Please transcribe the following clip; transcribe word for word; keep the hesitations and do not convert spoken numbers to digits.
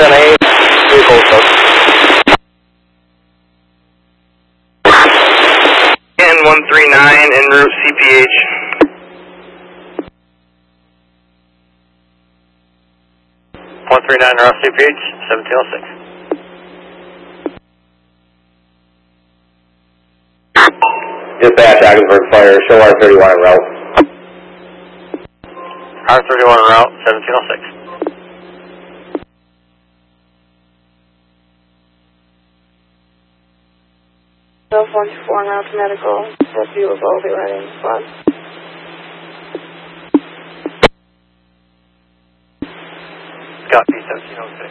seven eight, vehicle code. N one three nine, en route C P H. one three nine, route C P H, seventeen oh six. Dispatch, Ogdensburg Fire, show R thirty-one en route. R thirty-one en route, seventeen oh six. one two four en route to medical. That view of all the running response. Scott P seventeen oh six.